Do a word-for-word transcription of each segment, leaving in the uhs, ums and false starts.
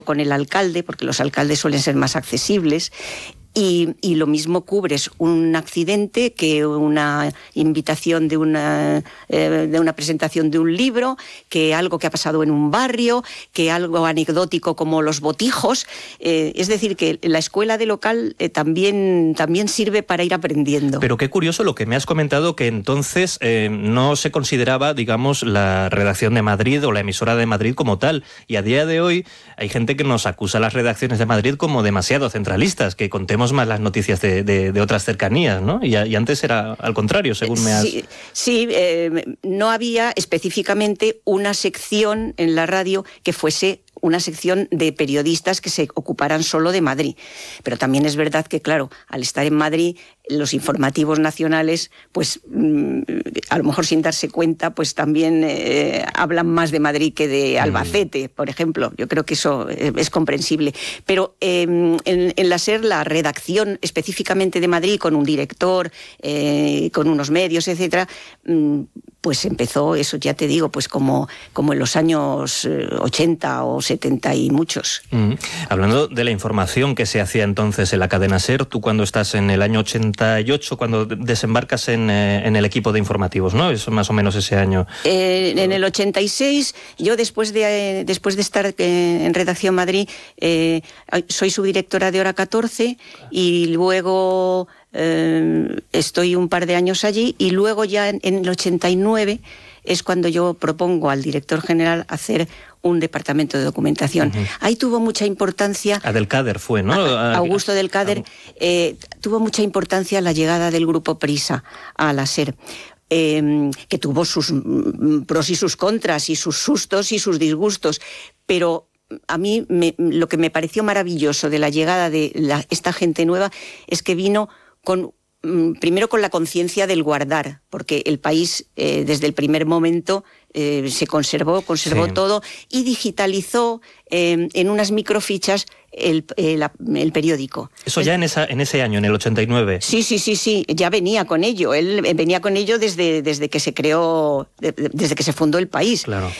con el alcalde, porque los alcaldes suelen ser más accesibles. Y, y lo mismo cubres un accidente que una invitación de una, eh, de una presentación de un libro, que algo que ha pasado en un barrio, que algo anecdótico como los botijos. Eh, es decir, que la escuela de local eh, también, también sirve para ir aprendiendo. Pero qué curioso lo que me has comentado, que entonces eh, no se consideraba, digamos, la redacción de Madrid o la emisora de Madrid como tal. Y a día de hoy hay gente que nos acusa a las redacciones de Madrid como demasiado centralistas, que contemos más las noticias de, de, de otras cercanías, ¿no? Y, y antes era al contrario, según me has... Sí, sí eh, no había específicamente una sección en la radio que fuese una sección de periodistas que se ocuparan solo de Madrid. Pero también es verdad que, claro, al estar en Madrid, los informativos nacionales, pues a lo mejor sin darse cuenta, pues también eh, hablan más de Madrid que de Albacete, por ejemplo. Yo creo que eso es comprensible. Pero eh, en, en la SER, la redacción específicamente de Madrid, con un director, eh, con unos medios, etcétera, pues empezó, eso ya te digo, pues como, como en los años ochenta o setenta y muchos. Mm. Hablando de la información que se hacía entonces en la cadena SER, tú cuando estás en el año ochenta y ocho, cuando desembarcas en, eh, en el equipo de informativos, ¿no? Es más o menos ese año. Eh, en el ochenta y seis, yo después de, eh, después de estar eh, en Redacción Madrid, eh, soy subdirectora de Hora catorce y luego... Eh, estoy un par de años allí y luego ya en, en el ochenta y nueve es cuando yo propongo al director general hacer un departamento de documentación. Uh-huh. Ahí tuvo mucha importancia... Adelcader fue, ¿no? A, Augusto Adelcader. Eh, tuvo mucha importancia la llegada del grupo Prisa a la SER. Eh, que tuvo sus pros y sus contras y sus sustos y sus disgustos, pero... A mí me, lo que me pareció maravilloso de la llegada de la, esta gente nueva es que vino con, primero con la conciencia del guardar, porque el país eh, desde el primer momento eh, se conservó, conservó sí. todo y digitalizó eh, en unas microfichas el, el, el periódico. Eso ya en, esa, en ese año, en el ochenta y nueve. Sí, sí, sí, sí, ya venía con ello. Él venía con ello desde, desde que se creó, desde que se fundó el país. Claro.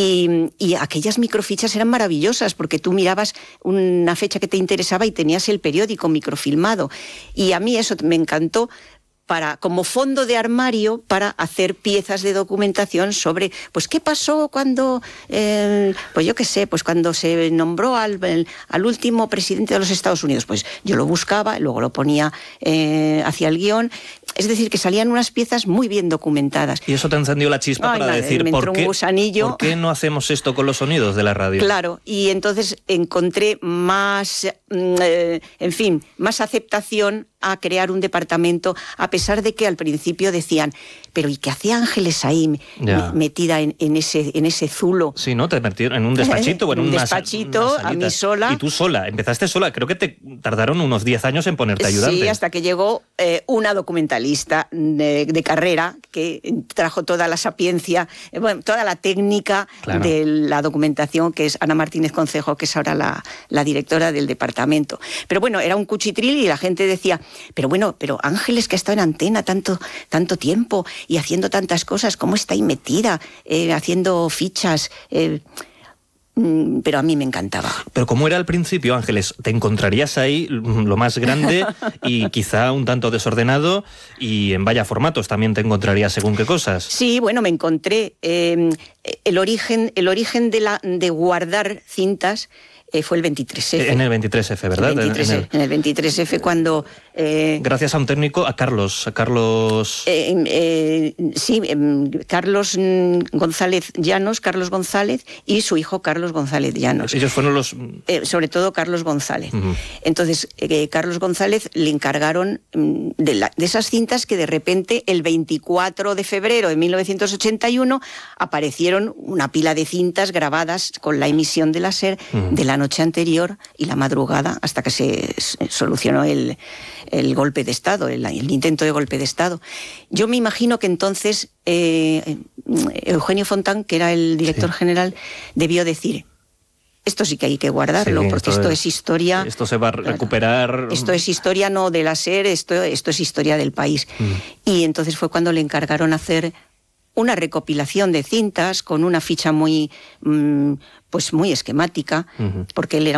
Y, y aquellas microfichas eran maravillosas porque tú mirabas una fecha que te interesaba y tenías el periódico microfilmado. Y a mí eso me encantó para, como fondo de armario para hacer piezas de documentación sobre, pues, qué pasó cuando, eh, pues yo qué sé, pues cuando se nombró al, el, al último presidente de los Estados Unidos. Pues yo lo buscaba, luego lo ponía eh, hacia el guión. Es decir, que salían unas piezas muy bien documentadas. Y eso te encendió la chispa Ay, para madre, decir, ¿por qué, ¿por qué no hacemos esto con los sonidos de la radio? Claro, y entonces encontré más, eh, en fin, más aceptación a crear un departamento, a pesar de que al principio decían, pero ¿y qué hacía Ángeles ahí ya. metida en, en, ese, en ese zulo? Sí, ¿no? Te metieron en un despachito o en un una despachito, una a mí sola. Y tú sola, empezaste sola. Creo que te tardaron unos diez años en ponerte ayudante. Sí, hasta que llegó eh, una documentalista de, de carrera que trajo toda la sapiencia, eh, bueno, toda la técnica claro. de la documentación, que es Ana Martínez Concejo, que es ahora la, la directora del departamento. Pero bueno, era un cuchitril y la gente decía, pero bueno, pero Ángeles, que ha estado en antena tanto, tanto tiempo y haciendo tantas cosas, ¿cómo está ahí metida? Eh, haciendo fichas... Eh, pero a mí me encantaba. Pero como era al principio, Ángeles, te encontrarías ahí lo más grande y quizá un tanto desordenado, y en vaya formatos también te encontrarías según qué cosas. Sí, bueno, me encontré eh, el origen, el origen de, la, de guardar cintas. Eh, fue el veintitrés efe. En el veintitrés efe, ¿verdad? El veintitrés, en, el... en el veintitrés efe, cuando... Eh, Gracias a un técnico, a Carlos. A Carlos... Eh, eh, sí, eh, Carlos González Llanos, Carlos González y su hijo Carlos González Llanos. Ellos fueron los... Eh, sobre todo Carlos González. Uh-huh. Entonces, eh, Carlos González le encargaron de, la, de esas cintas que de repente el veinticuatro de febrero de mil novecientos ochenta y uno aparecieron una pila de cintas grabadas con la emisión de la SER uh-huh. de la noche anterior y la madrugada hasta que se solucionó el, el golpe de Estado, el, el intento de golpe de Estado. Yo me imagino que entonces eh, Eugenio Fontán, que era el director sí. general, debió decir, esto sí que hay que guardarlo, sí, porque esto, esto es, es historia... Esto se va a recuperar... Esto es historia no de la SER, esto, esto es historia del país. Mm. Y entonces fue cuando le encargaron hacer una recopilación de cintas con una ficha muy, pues muy esquemática, uh-huh. porque él era